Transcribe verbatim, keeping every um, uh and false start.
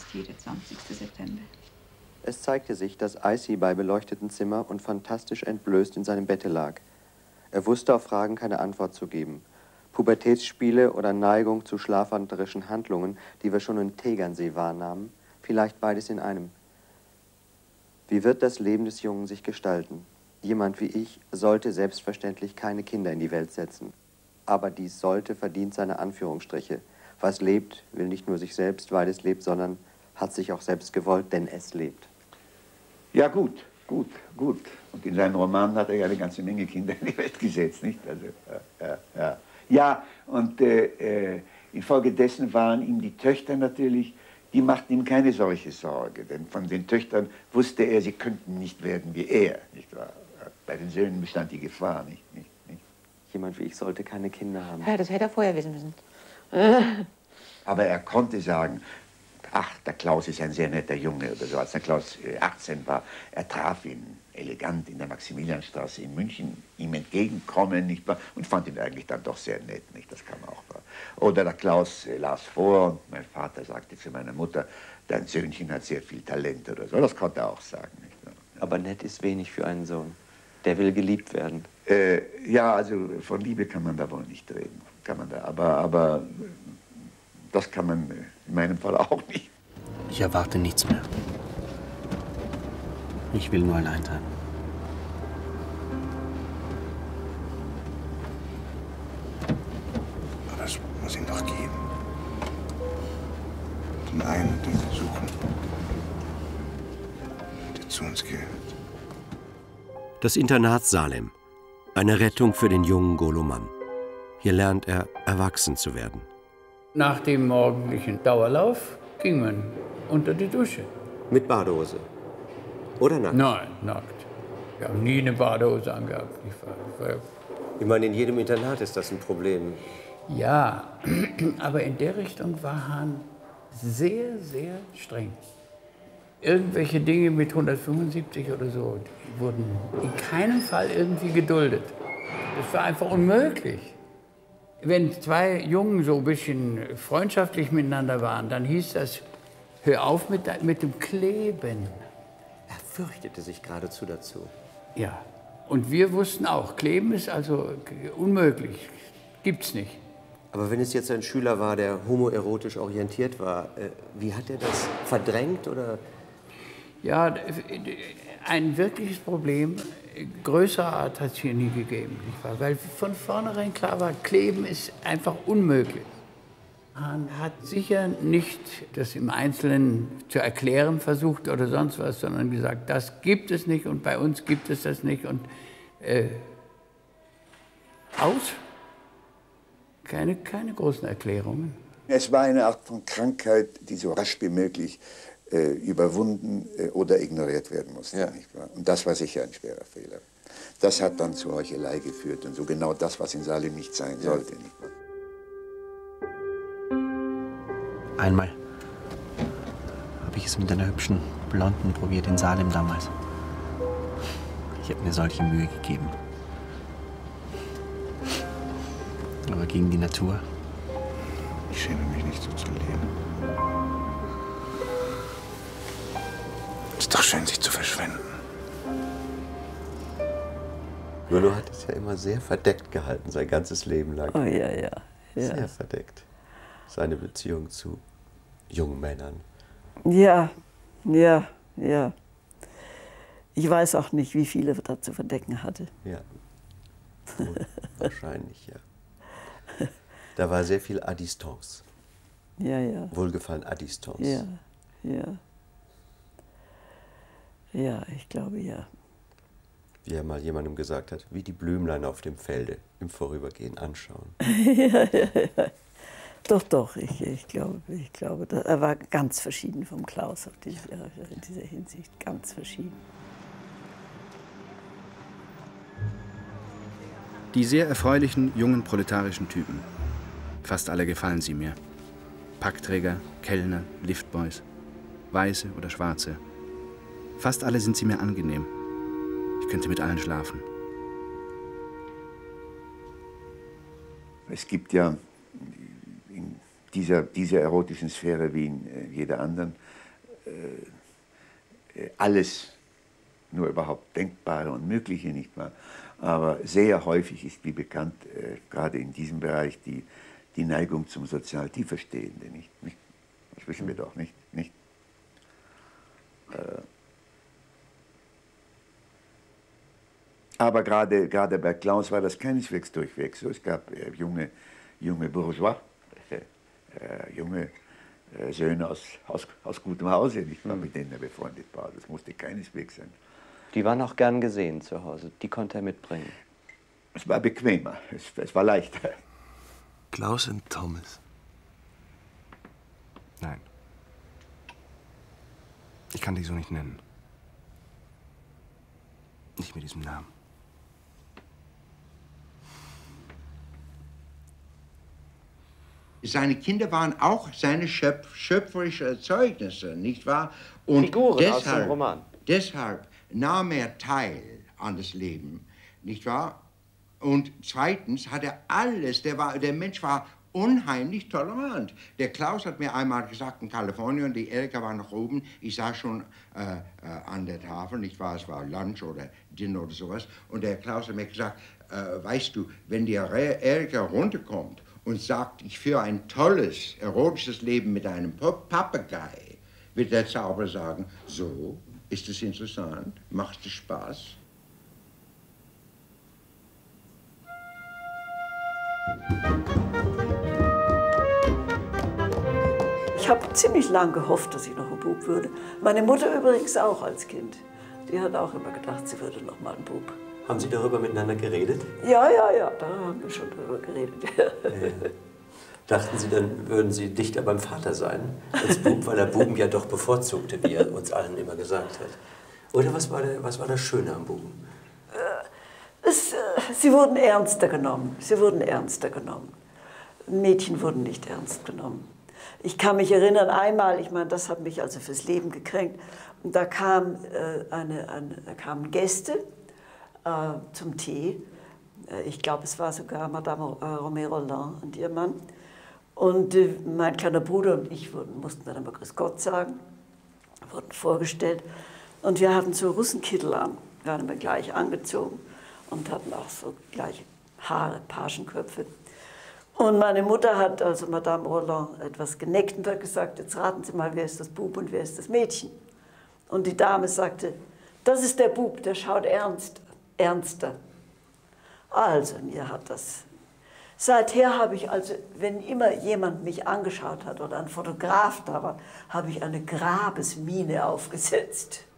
vierundzwanzigster September. Es zeigte sich, dass Icy bei beleuchtetem Zimmer und fantastisch entblößt in seinem Bette lag. Er wusste auf Fragen keine Antwort zu geben. Pubertätsspiele oder Neigung zu schlafwandlerischen Handlungen, die wir schon in Tegernsee wahrnahmen, vielleicht beides in einem. Wie wird das Leben des Jungen sich gestalten? Jemand wie ich sollte selbstverständlich keine Kinder in die Welt setzen. Aber dies sollte verdient seine Anführungsstriche. Was lebt, will nicht nur sich selbst, weil es lebt, sondern hat sich auch selbst gewollt, denn es lebt. Ja, gut, gut, gut. Und in seinen Romanen hat er ja eine ganze Menge Kinder in die Welt gesetzt, nicht? Also, ja, ja, ja. ja und äh, äh, infolgedessen waren ihm die Töchter natürlich, die machten ihm keine solche Sorge. Denn von den Töchtern wusste er, sie könnten nicht werden wie er, nicht wahr? Bei den Söhnen bestand die Gefahr, nicht? nicht, nicht. Jemand wie ich sollte keine Kinder haben. Ja, das hätte er vorher wissen müssen. Aber er konnte sagen, ach, der Klaus ist ein sehr netter Junge oder so. Als der Klaus achtzehn war, er traf ihn elegant in der Maximilianstraße in München, ihm entgegenkommen, nicht wahr? Und fand ihn eigentlich dann doch sehr nett, nicht? Das kam auch wahr. Oder der Klaus las vor und mein Vater sagte zu meiner Mutter, dein Söhnchen hat sehr viel Talent oder so. Das konnte er auch sagen, nicht wahr? Aber nett ist wenig für einen Sohn. Der will geliebt werden. Äh, ja, also von Liebe kann man da wohl nicht reden. Kann man da, aber, aber das kann man in meinem Fall auch nicht. Ich erwarte nichts mehr. Ich will nur allein sein. Aber es muss ihn doch geben. Den einen, den wir suchen, der zu uns gehört. Das Internat Salem. Eine Rettung für den jungen Goloman. Hier lernt er, erwachsen zu werden. Nach dem morgendlichen Dauerlauf ging man unter die Dusche. Mit Badehose? Oder nackt? Nein, nackt. Wir haben nie eine Badehose angehabt. Nicht wahr? Ich meine, in jedem Internat ist das ein Problem. Ja, aber in der Richtung war Hahn sehr, sehr streng. Irgendwelche Dinge mit hundertfünfundsiebzig oder so, die wurden in keinem Fall irgendwie geduldet. Das war einfach unmöglich. Wenn zwei Jungen so ein bisschen freundschaftlich miteinander waren, dann hieß das, hör auf mit, mit dem Kleben. Er fürchtete sich geradezu dazu. Ja, und wir wussten auch, Kleben ist also unmöglich, gibt's nicht. Aber wenn es jetzt ein Schüler war, der homoerotisch orientiert war, äh, wie hat er das verdrängt oder? Ja, ein wirkliches Problem größerer Art hat es hier nie gegeben, nicht wahr? Weil von vornherein klar war, Kleben ist einfach unmöglich. Man hat sicher nicht das im Einzelnen zu erklären versucht oder sonst was, sondern gesagt, das gibt es nicht und bei uns gibt es das nicht und äh, aus. Keine, keine großen Erklärungen. Es war eine Art von Krankheit, die so rasch wie möglich äh, überwunden äh, oder ignoriert werden musste. Ja. Nicht wahr? Und das war sicher ein schwerer Fehler. Das hat dann zu Heuchelei geführt und so genau das, was in Salem nicht sein ja. sollte. Nicht wahr? Einmal habe ich es mit einer hübschen Blonden probiert in Salem damals. Ich habe mir solche Mühe gegeben. Aber gegen die Natur. Ich schäme mich nicht so zu leben. Ist doch schön, sich zu verschwenden. Bruno hat es ja immer sehr verdeckt gehalten, sein ganzes Leben lang. Oh ja, ja. ja. Sehr verdeckt. Seine Beziehung zu jungen Männern. Ja, ja, ja. Ich weiß auch nicht, wie viele er da zu verdecken hatte. Ja, wahrscheinlich, ja. Da war sehr viel à distance. Ja, ja. Wohlgefallen à distance. Ja, ja. Ja, ich glaube, ja. Wie er mal jemandem gesagt hat, wie die Blümlein auf dem Felde im Vorübergehen anschauen. ja, ja, ja. Doch, doch, ich, ich glaube, ich glaube, er war ganz verschieden vom Klaus auf diese, in dieser Hinsicht, ganz verschieden. Die sehr erfreulichen, jungen proletarischen Typen. Fast alle gefallen sie mir. Packträger, Kellner, Liftboys. Weiße oder Schwarze. Fast alle sind sie mir angenehm. Ich könnte mit allen schlafen. Es gibt ja in dieser, dieser erotischen Sphäre wie in jeder anderen äh, alles nur überhaupt Denkbare und Mögliche, nicht wahr? Aber sehr häufig ist, wie bekannt, äh, gerade in diesem Bereich die, die Neigung zum sozial Tieferstehenden, nicht? nicht? Das wissen wir doch, nicht? nicht? Äh, aber gerade, gerade bei Klaus war das keineswegs durchweg so. Es gab äh, junge, junge Bourgeois, äh, äh, junge äh, Söhne aus, aus, aus gutem Hause, nicht wahr, mit denen er befreundet war. Das musste keineswegs sein. Die waren auch gern gesehen zu Hause. Die konnte er mitbringen. Es war bequemer, es, es war leichter. Klaus und Thomas. Nein. Ich kann dich so nicht nennen. Nicht mit diesem Namen. Seine Kinder waren auch seine schöpf schöpferischen Erzeugnisse, nicht wahr? Und Figuren deshalb, aus dem Roman. Deshalb nahm er teil an das Leben, nicht wahr? Und zweitens hat er alles, der, war, der Mensch war unheimlich tolerant. Der Klaus hat mir einmal gesagt, in Kalifornien, die Erika war noch oben, ich saß schon äh, äh, an der Tafel, nicht wahr, es war Lunch oder Dinner oder sowas, und der Klaus hat mir gesagt, äh, weißt du, wenn die Erika runterkommt und sagt, ich führe ein tolles, erotisches Leben mit einem Papagei, wird der Zauberer sagen, so, ist es interessant, macht es Spaß? Ich habe ziemlich lang gehofft, dass ich noch ein Bub würde. Meine Mutter übrigens auch als Kind. Die hat auch immer gedacht, sie würde noch mal ein Bub. Haben Sie darüber miteinander geredet? Ja, ja, ja, da haben wir schon drüber geredet. Äh, dachten Sie, dann würden Sie dichter beim Vater sein als Bub, weil er Buben ja doch bevorzugte, wie er uns allen immer gesagt hat. Oder was war, der, was war das Schöne am Buben? Es, sie wurden ernster genommen. Sie wurden ernster genommen. Mädchen wurden nicht ernst genommen. Ich kann mich erinnern, einmal, ich meine, das hat mich also fürs Leben gekränkt, und da, kam, äh, eine, eine, da kamen Gäste äh, zum Tee. Ich glaube, es war sogar Madame äh, Romero-Land und ihr Mann. Und äh, mein kleiner Bruder und ich wurden, mussten dann immer Grüß Gott sagen, wurden vorgestellt. Und wir hatten so Russenkittel an, wir waren immer gleich angezogen und hatten auch so gleiche Haare, Pagenköpfe. Und meine Mutter hat, also Madame Roland, etwas geneckt und hat gesagt, jetzt raten Sie mal, wer ist das Bub und wer ist das Mädchen? Und die Dame sagte, das ist der Bub, der schaut ernst, ernster. Also, mir hat das... Seither habe ich also, wenn immer jemand mich angeschaut hat oder ein Fotograf da war, habe ich eine Grabesmiene aufgesetzt.